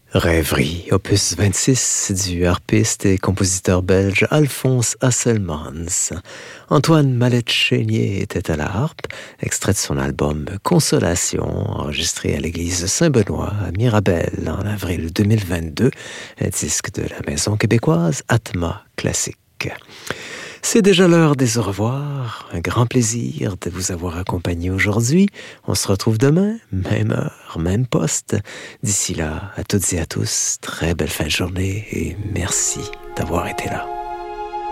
Rêverie, opus 26 du harpiste et compositeur belge Alphonse Hasselmans. Antoine Mallette-Chénier était à la harpe, extrait de son album Consolation, enregistré à l'église Saint-Benoît à Mirabel en avril 2022, un disque de la maison québécoise Atma Classique. C'est déjà l'heure des au revoir. Un grand plaisir de vous avoir accompagné aujourd'hui. On se retrouve demain, même heure, même poste. D'ici là, à toutes et à tous, très belle fin de journée et merci d'avoir été là.